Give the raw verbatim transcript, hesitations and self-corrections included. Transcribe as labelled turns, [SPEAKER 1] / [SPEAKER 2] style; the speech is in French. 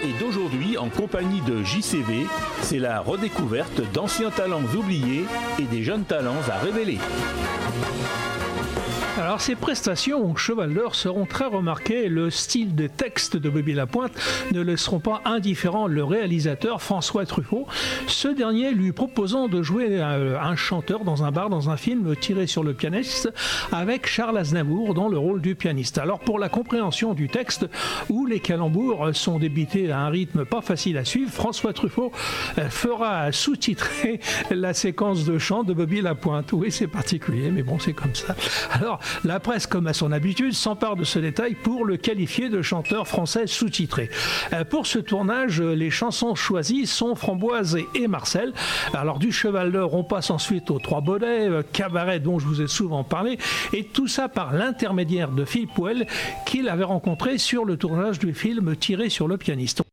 [SPEAKER 1] et d'aujourd'hui en compagnie de J C V. C'est la redécouverte d'anciens talents oubliés et des jeunes talents à révéler.
[SPEAKER 2] Alors ces prestations au Cheval d'Or seront très remarquées. Le style des textes de Bobby Lapointe ne laisseront pas indifférent le réalisateur François Truffaut. Ce dernier lui proposant de jouer un chanteur dans un bar dans un film tiré sur le pianiste avec Charles Aznavour dans le rôle du pianiste. Alors pour la compréhension du texte où les calembours sont débités à un rythme pas facile à suivre, François Truffaut fera sous-titrer la séquence de chant de Bobby Lapointe. Oui, c'est particulier, mais bon, c'est comme ça. Alors la presse, comme à son habitude, s'empare de ce détail pour le qualifier de chanteur français sous-titré. Pour ce tournage, les chansons choisies sont Framboise et Marcel. Alors du Cheval d'Or, on passe ensuite aux Trois Baudets, cabaret dont je vous ai souvent parlé, et tout ça par l'intermédiaire de Philippe Pouel, qu'il avait rencontré sur le tournage du film tiré sur le pianiste.